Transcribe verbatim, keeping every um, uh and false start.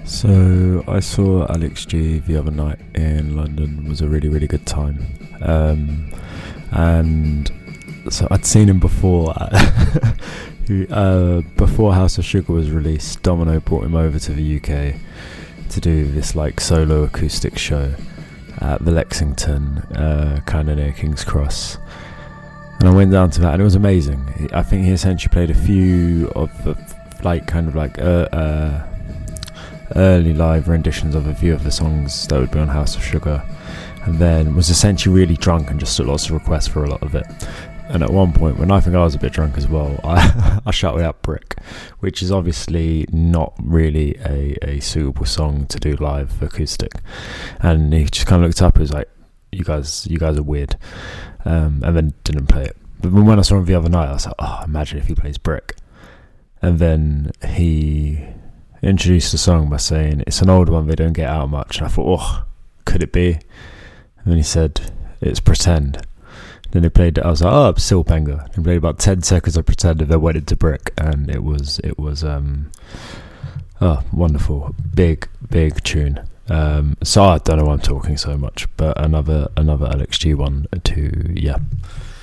So I saw Alex G the other night in London. It was a really really good time, um, and so I'd seen him before. uh, before House of Sugar was released, Domino brought him over to the U K to do this like solo acoustic show at the Lexington, uh, kind of near King's Cross. And I went down to that, and it was amazing. I think he essentially played a few of the like kind of like uh, uh, early live renditions of a few of the songs that would be on House of Sugar, and then was essentially really drunk and just took lots of requests for a lot of it. And at one point, when I think I was a bit drunk as well, I, I shouted out Brick, which is obviously not really a, a suitable song to do live acoustic. And he just kind of looked up and was like, you guys you guys are weird, um, and then didn't play it. But when I saw him the other night, I was like, oh, imagine if he plays Brick. And then he introduced the song by saying it's an old one, they don't get out much. And I thought, oh, could it be? And then he said it's Pretend. Then he played it. I was like, oh, still banger. He played about ten seconds of Pretend, and then went into Brick, and it was it was um oh, wonderful, big big tune. Um, so I don't know why I'm talking so much, but another another Alex G one to yeah.